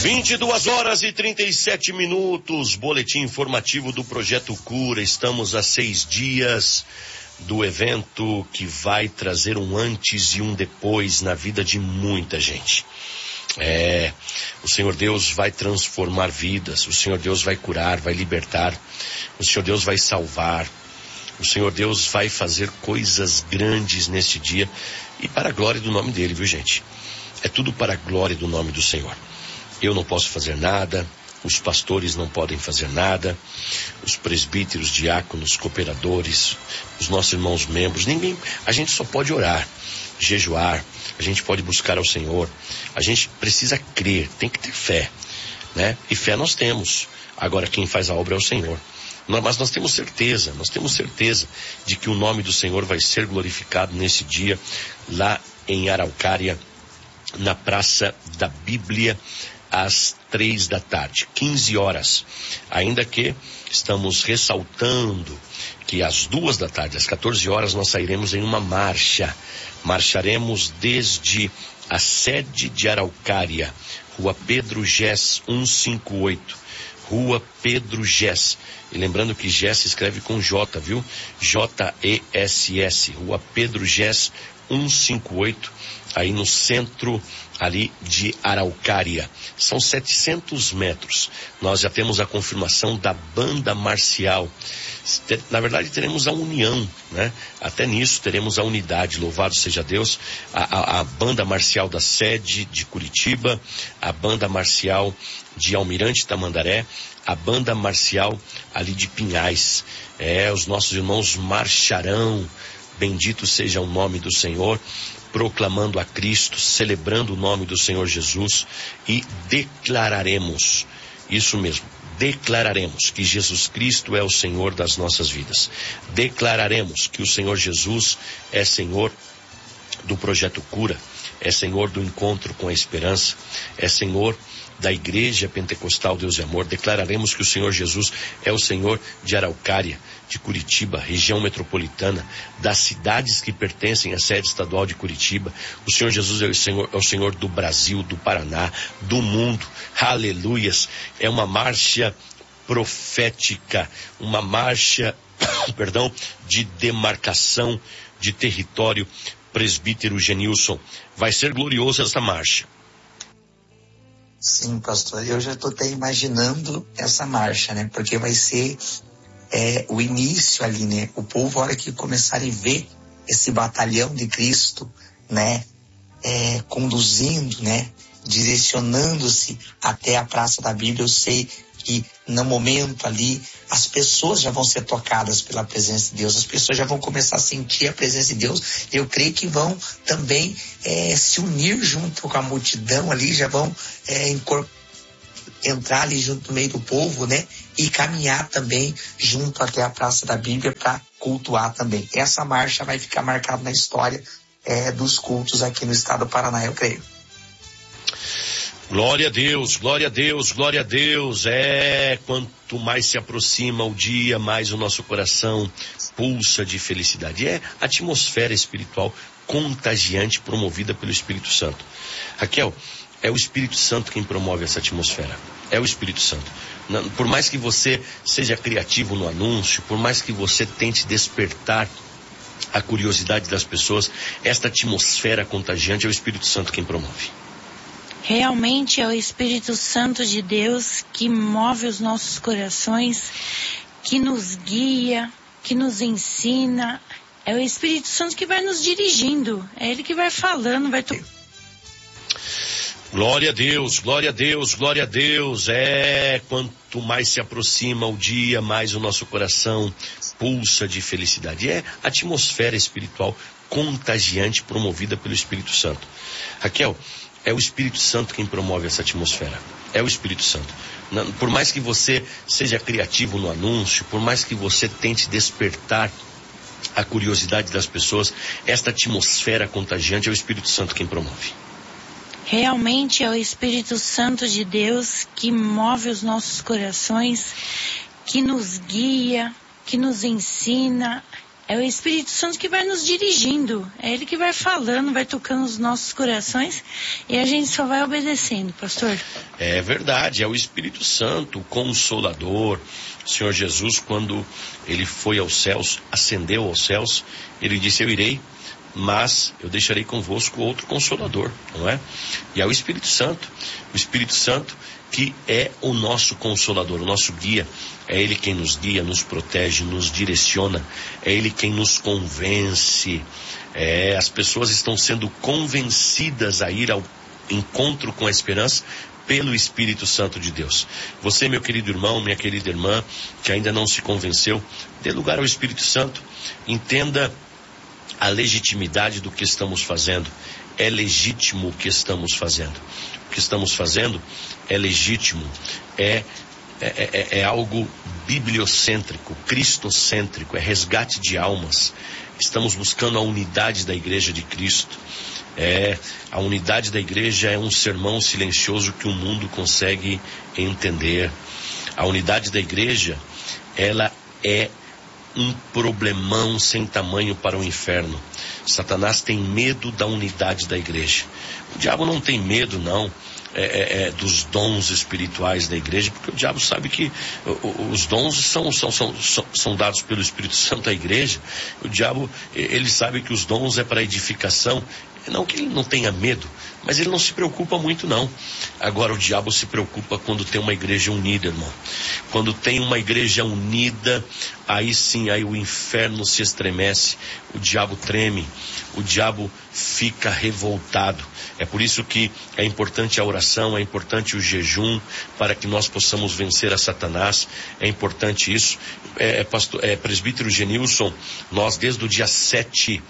22h37, boletim informativo do Projeto Cura. Estamos a 6 dias do evento que vai trazer um antes e um depois na vida de muita gente. O Senhor Deus vai transformar vidas, o Senhor Deus vai curar, vai libertar, o Senhor Deus vai salvar, o Senhor Deus vai fazer coisas grandes neste dia e para a glória do nome dele, viu gente? É tudo para a glória do nome do Senhor. Eu não posso fazer nada, os pastores não podem fazer nada, os presbíteros, diáconos, cooperadores, os nossos irmãos membros, ninguém, a gente só pode orar, jejuar, a gente pode buscar ao Senhor, a gente precisa crer, tem que ter fé, né? E fé nós temos, agora quem faz a obra é o Senhor. Mas nós temos certeza de que o nome do Senhor vai ser glorificado nesse dia, lá em Araucária, na Praça da Bíblia, às 3 da tarde, 15 horas, ainda que estamos ressaltando que às 2 da tarde, às 14 horas, nós sairemos em uma marcha, marcharemos desde a sede de Araucária, Rua Pedro Gess 158, Rua Pedro Gess, e lembrando que Gess se escreve com J, viu? J-E-S-S, Rua Pedro Gess 158, aí no centro ali de Araucária. São 700 metros. Nós já temos a confirmação da banda marcial. Na verdade, teremos a união, né? Até nisso teremos a unidade. Louvado seja Deus. A banda marcial da sede de Curitiba, a banda marcial de Almirante Tamandaré, a banda marcial ali de Pinhais. Os nossos irmãos marcharão. Bendito seja o nome do Senhor, proclamando a Cristo, celebrando o nome do Senhor Jesus e declararemos, isso mesmo, declararemos que Jesus Cristo é o Senhor das nossas vidas. Declararemos que o Senhor Jesus é Senhor do Projeto Cura, é Senhor do encontro com a esperança, é Senhor da Igreja Pentecostal Deus e Amor. Declararemos que o Senhor Jesus é o Senhor de Araucária, de Curitiba, região metropolitana, das cidades que pertencem à sede estadual de Curitiba. O Senhor Jesus é o Senhor do Brasil, do Paraná, do mundo. Aleluias! É uma marcha profética, uma marcha, de demarcação de território. Presbítero Genilson, vai ser gloriosa essa marcha. Sim, pastor, eu já estou até imaginando essa marcha, né? Porque vai ser o início ali, né? O povo, a hora que começarem a ver esse batalhão de Cristo, né? Conduzindo, né? Direcionando-se até a Praça da Bíblia, eu sei que no momento ali as pessoas já vão ser tocadas pela presença de Deus, as pessoas já vão começar a sentir a presença de Deus. Eu creio que vão também se unir junto com a multidão ali, já vão entrar ali junto no meio do povo, né? E caminhar também junto até a Praça da Bíblia para cultuar também. Essa marcha vai ficar marcada na história dos cultos aqui no estado do Paraná, eu creio. Glória a Deus, glória a Deus, glória a Deus. Quanto mais se aproxima o dia, mais o nosso coração pulsa de felicidade. É a atmosfera espiritual contagiante promovida pelo Espírito Santo. Raquel, é o Espírito Santo quem promove essa atmosfera. É o Espírito Santo. Por mais que você seja criativo no anúncio, por mais que você tente despertar a curiosidade das pessoas, esta atmosfera contagiante é o Espírito Santo quem promove. Realmente é o Espírito Santo de Deus que move os nossos corações, que nos guia, que nos ensina. É o Espírito Santo que vai nos dirigindo. É Ele que vai falando, vai... Glória a Deus, glória a Deus, glória a Deus. Quanto mais se aproxima o dia, mais o nosso coração pulsa de felicidade. É a atmosfera espiritual contagiante promovida pelo Espírito Santo. Raquel, é o Espírito Santo quem promove essa atmosfera. É o Espírito Santo. Por mais que você seja criativo no anúncio, por mais que você tente despertar a curiosidade das pessoas, esta atmosfera contagiante é o Espírito Santo quem promove. Realmente é o Espírito Santo de Deus que move os nossos corações, que nos guia, que nos ensina. É o Espírito Santo que vai nos dirigindo. É Ele que vai falando, vai tocando os nossos corações e a gente só vai obedecendo, pastor. É verdade, é o Espírito Santo, o Consolador. O Senhor Jesus, quando Ele foi aos céus, ascendeu aos céus, Ele disse: eu irei, mas eu deixarei convosco outro Consolador, não é? E é o Espírito Santo que é o nosso Consolador, o nosso guia. É Ele quem nos guia, nos protege, nos direciona. É Ele quem nos convence. As pessoas estão sendo convencidas a ir ao encontro com a esperança pelo Espírito Santo de Deus. Você, meu querido irmão, minha querida irmã, que ainda não se convenceu, dê lugar ao Espírito Santo. Entenda a legitimidade do que estamos fazendo. É legítimo o que estamos fazendo. O que estamos fazendo é legítimo, é algo bibliocêntrico, cristocêntrico, é resgate de almas. Estamos buscando a unidade da Igreja de Cristo. A unidade da Igreja é um sermão silencioso que o mundo consegue entender. A unidade da Igreja, ela é um problemão sem tamanho para o inferno. Satanás tem medo da unidade da Igreja. O diabo não tem medo, não, dos dons espirituais da Igreja, porque o diabo sabe que os dons são dados pelo Espírito Santo à Igreja. O diabo, ele sabe que os dons é para edificação. Não que ele não tenha medo, mas ele não se preocupa muito, não. Agora o diabo se preocupa quando tem uma igreja unida, irmão. Quando tem uma igreja unida, aí sim, aí o inferno se estremece, o diabo treme, o diabo fica revoltado. É por isso que é importante a oração, é importante o jejum, para que nós possamos vencer a Satanás. É importante isso. Presbítero Genilson, nós desde o dia 7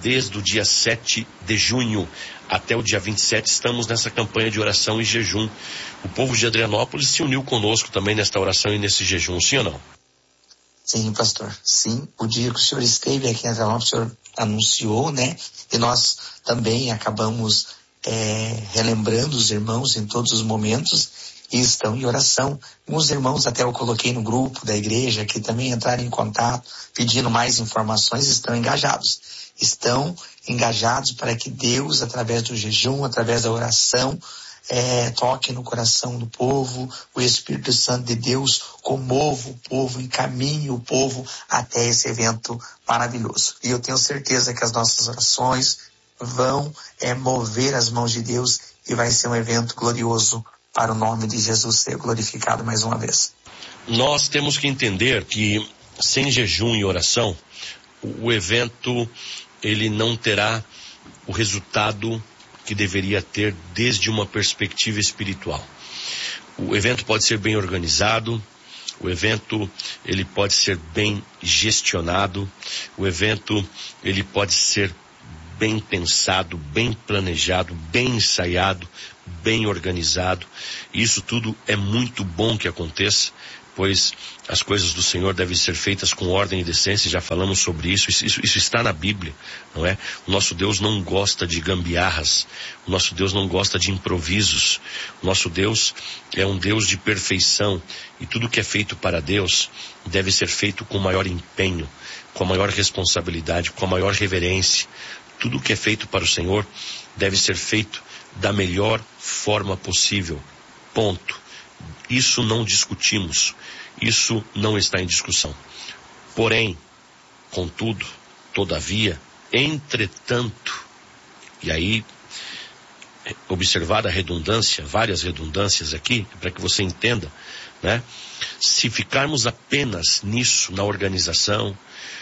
de junho até o dia 27 estamos nessa campanha de oração e jejum. O povo de Adrianópolis se uniu conosco também nesta oração e nesse jejum, sim ou não? Sim, pastor, sim. O dia que o senhor esteve aqui em Adrianópolis, o senhor anunciou, né? E nós também acabamos relembrando os irmãos em todos os momentos e estão em oração. Uns irmãos até eu coloquei no grupo da igreja que também entraram em contato pedindo mais informações, estão engajados para que Deus, através do jejum, através da oração, toque no coração do povo. O Espírito Santo de Deus comova o povo, encaminhe o povo até esse evento maravilhoso. E eu tenho certeza que as nossas orações vão mover as mãos de Deus e vai ser um evento glorioso para o nome de Jesus ser glorificado mais uma vez. Nós temos que entender que sem jejum e oração, o evento ele não terá o resultado que deveria ter desde uma perspectiva espiritual. O evento pode ser bem organizado, o evento ele pode ser bem gestionado, o evento ele pode ser bem pensado, bem planejado, bem ensaiado, bem organizado. Isso tudo é muito bom que aconteça, pois as coisas do Senhor devem ser feitas com ordem e decência. Já falamos sobre isso está na Bíblia, não é? O nosso Deus não gosta de gambiarras, o nosso Deus não gosta de improvisos, o nosso Deus é um Deus de perfeição, e tudo que é feito para Deus deve ser feito com maior empenho, com a maior responsabilidade, com a maior reverência. Tudo que é feito para o Senhor deve ser feito da melhor forma possível. Ponto. Isso não discutimos. Isso não está em discussão. Porém, contudo, todavia, entretanto, e aí, observada a redundância, várias redundâncias aqui, para que você entenda, né? Se ficarmos apenas nisso, na organização,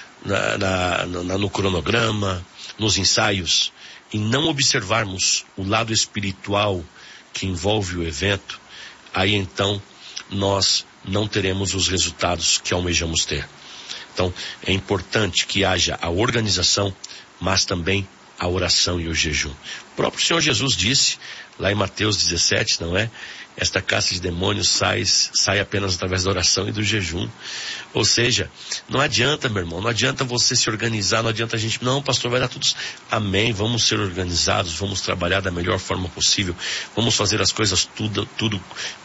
no cronograma, nos ensaios, e não observarmos o lado espiritual que envolve o evento, aí então nós não teremos os resultados que almejamos ter. Então é importante que haja a organização, mas também a oração e o jejum. O próprio Senhor Jesus disse, lá em Mateus 17, não é? Esta caça de demônios sai apenas através da oração e do jejum. Ou seja, não adianta, meu irmão, não adianta você se organizar, não adianta a gente, não, pastor, vai dar tudo. Amém, vamos ser organizados, vamos trabalhar da melhor forma possível, vamos fazer as coisas tudo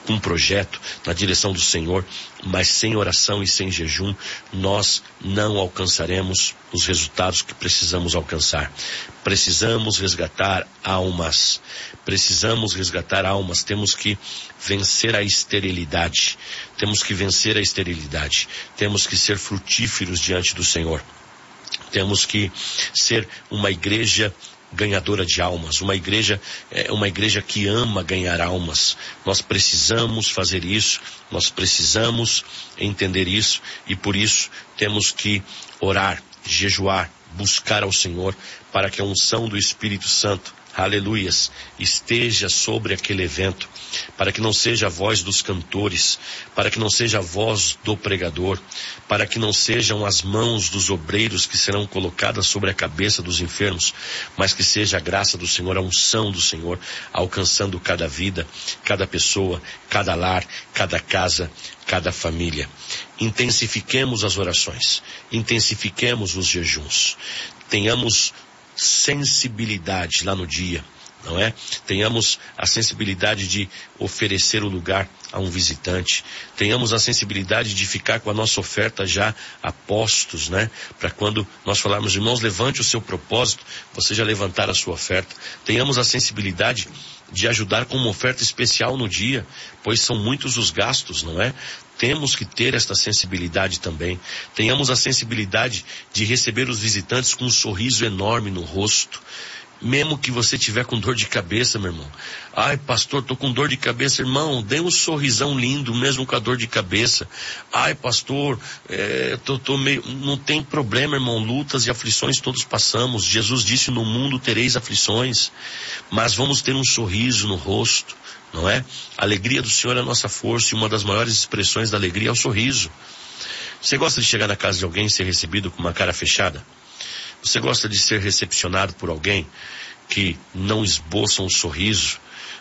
com um projeto na direção do Senhor, mas sem oração e sem jejum, nós não alcançaremos os resultados que precisamos alcançar. Precisamos resgatar almas. Precisamos resgatar almas. Temos que vencer a esterilidade. Temos que vencer a esterilidade. Temos que ser frutíferos diante do Senhor. Temos que ser uma igreja ganhadora de almas, uma igreja que ama ganhar almas. Nós precisamos fazer isso, nós precisamos entender isso, e por isso temos que orar, jejuar, buscar ao Senhor, para que a unção do Espírito Santo, aleluias, esteja sobre aquele evento, para que não seja a voz dos cantores, para que não seja a voz do pregador, para que não sejam as mãos dos obreiros que serão colocadas sobre a cabeça dos enfermos, mas que seja a graça do Senhor, a unção do Senhor, alcançando cada vida, cada pessoa, cada lar, cada casa, cada família. Intensifiquemos as orações, intensifiquemos os jejuns, tenhamos sensibilidade lá no dia, não é? Tenhamos a sensibilidade de oferecer o lugar a um visitante. Tenhamos a sensibilidade de ficar com a nossa oferta já a postos, né? Para quando nós falarmos, irmãos, levante o seu propósito, você já levantar a sua oferta. Tenhamos a sensibilidade de ajudar com uma oferta especial no dia, pois são muitos os gastos, não é? Temos que ter esta sensibilidade também. Tenhamos a sensibilidade de receber os visitantes com um sorriso enorme no rosto. Mesmo que você tiver com dor de cabeça, meu irmão. Ai, pastor, tô com dor de cabeça. Irmão, dê um sorrisão lindo, mesmo com a dor de cabeça. Ai, pastor, tô meio... Não tem problema, irmão. Lutas e aflições todos passamos. Jesus disse, no mundo tereis aflições. Mas vamos ter um sorriso no rosto, não é? A alegria do Senhor é a nossa força, e uma das maiores expressões da alegria é o sorriso. Você gosta de chegar na casa de alguém e ser recebido com uma cara fechada? Você gosta de ser recepcionado por alguém que não esboça um sorriso,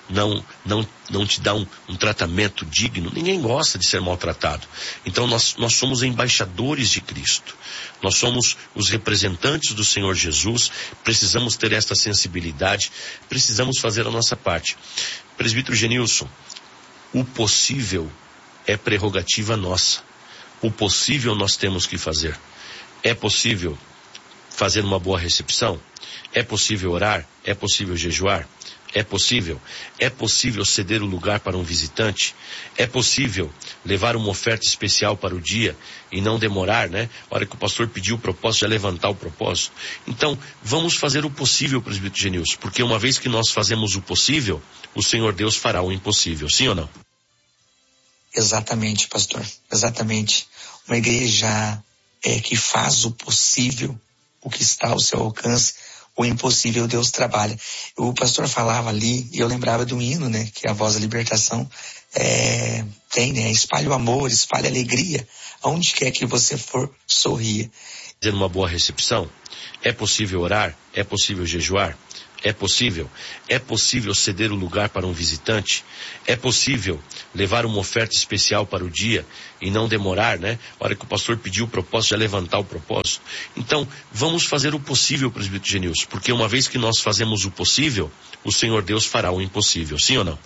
não te dá um tratamento digno? Ninguém gosta de ser maltratado. Então nós somos embaixadores de Cristo. Nós somos os representantes do Senhor Jesus. Precisamos ter esta sensibilidade. Precisamos fazer a nossa parte. Presbítero Genilson, o possível é prerrogativa nossa. O possível nós temos que fazer. É possível fazer uma boa recepção? É possível orar? É possível jejuar? É possível? É possível ceder o lugar para um visitante? É possível levar uma oferta especial para o dia e não demorar, né? A hora que o pastor pediu o propósito, já levantar o propósito. Então, vamos fazer o possível, presbítero Genilson, porque uma vez que nós fazemos o possível, o Senhor Deus fará o impossível. Sim ou não? Exatamente, pastor. Exatamente. Uma igreja que faz o possível, o que está ao seu alcance, o impossível Deus trabalha. O pastor falava ali, e eu lembrava do hino, né, que é a voz da libertação, tem, né, espalhe o amor, espalhe a alegria, aonde quer que você for, sorria. Fazer uma boa recepção? É possível orar? É possível jejuar? É possível ceder o lugar para um visitante? É possível levar uma oferta especial para o dia e não demorar, né? A hora que o pastor pediu o propósito, já levantar o propósito. Então, vamos fazer o possível, presbítero Genilson, porque uma vez que nós fazemos o possível, o Senhor Deus fará o impossível. Sim ou não?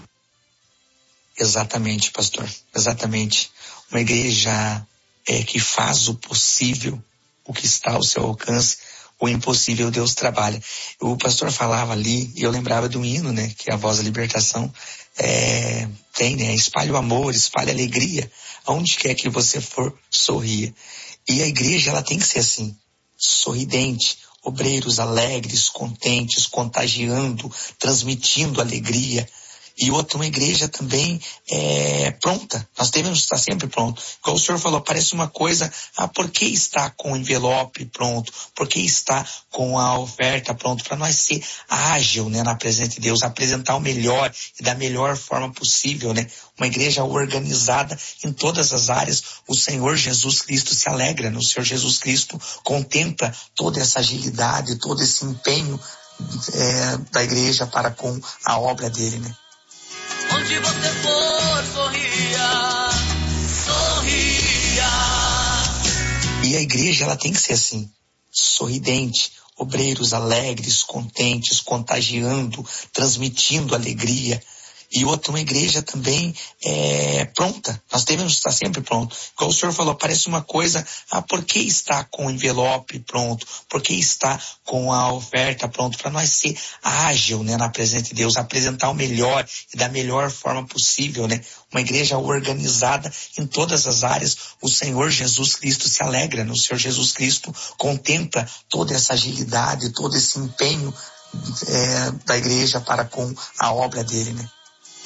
Exatamente, pastor. Exatamente. Uma igreja que faz o possível, o que está ao seu alcance, o impossível Deus trabalha. O pastor falava ali, e eu lembrava do hino, né, que é a voz da libertação, tem, né, espalhe o amor, espalhe a alegria, aonde quer que você for, sorria. E a igreja, ela tem que ser assim, sorridente, obreiros alegres, contentes, contagiando, transmitindo alegria. E outra, uma igreja também pronta. Nós devemos estar sempre prontos. Como o senhor falou, parece uma coisa, por que está com o envelope pronto? Por que está com a oferta pronto? Para nós ser ágil, né, na presença de Deus, apresentar o melhor e da melhor forma possível, né? Uma igreja organizada em todas as áreas. O Senhor Jesus Cristo se alegra, né? O Senhor Jesus Cristo contempla toda essa agilidade, todo esse empenho da igreja para com a obra dele, né? Onde você for, sorria, sorria. E a igreja, ela tem que ser assim, sorridente, obreiros alegres, contentes, contagiando, transmitindo alegria. E outra, uma igreja também pronta. Nós devemos estar sempre prontos. Como o senhor falou, parece uma coisa, por que está com o envelope pronto? Por que está com a oferta pronto? Para nós ser ágil, né, na presença de Deus, apresentar o melhor e da melhor forma possível, né? Uma igreja organizada em todas as áreas. O Senhor Jesus Cristo se alegra, né? O Senhor Jesus Cristo contempla toda essa agilidade, todo esse empenho da igreja para com a obra dele, né?